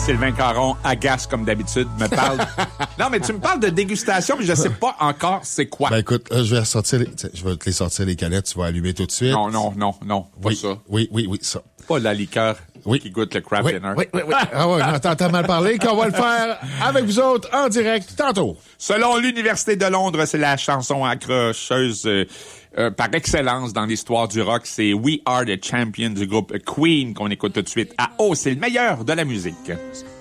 Sylvain Caron, agace comme d'habitude, me parle. Non, mais tu me parles de dégustation, mais je sais pas encore c'est quoi. Ben écoute, je vais te les sortir les canettes, tu vas allumer tout de suite. Non, pas ça. Oui, ça. Pas la liqueur qui goûte le craft dinner. Oui. Ah ouais, t'as mal parlé, qu'on va le faire avec vous autres en direct tantôt. Selon l'Université de Londres, c'est la chanson accrocheuse par excellence dans l'histoire du rock. C'est We Are the Champions du groupe Queen qu'on écoute tout de suite. Ah, c'est le meilleur de la musique.